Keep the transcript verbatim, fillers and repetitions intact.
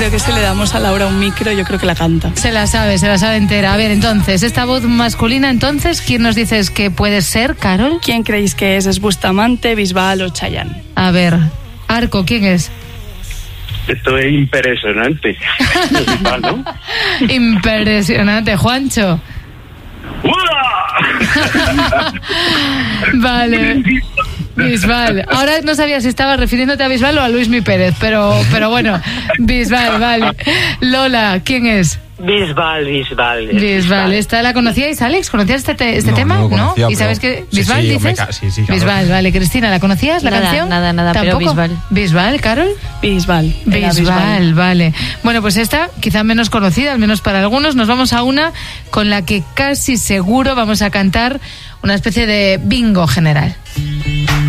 creo que si le damos a Laura un micro, yo creo que la canta. Se la sabe, se la sabe entera. A ver, entonces, esta voz masculina, entonces, ¿quién nos dices que puede ser, Carol? ¿Quién creéis que es? ¿Es Bustamante, Bisbal o Chayanne? A ver, Arco, ¿quién es? Esto es impresionante. ¿No? Impresionante, Juancho. Vale. Bisbal. Ahora no sabía si estabas refiriéndote a Bisbal o a Luismi Pérez, pero, pero bueno, Bisbal, vale. Lola, ¿quién es? Bisbal, Bisbal. Bisbal, ¿esta la conocíais, Alex? ¿Conocías este, te, este no, tema? No, lo conocía, ¿no? ¿Y sabes qué? ¿Bisbal, sí, sí, dices? Ca- sí, sí, claro. Bisbal, vale. Cristina, ¿la conocías, la nada, canción? Nada, nada, ¿Tampoco? pero Bisbal. ¿Bisbal, Carol? Bisbal. Bisbal, Bisbal, vale. Bueno, pues esta, quizá menos conocida, al menos para algunos, nos vamos a una con la que casi seguro vamos a cantar una especie de bingo general.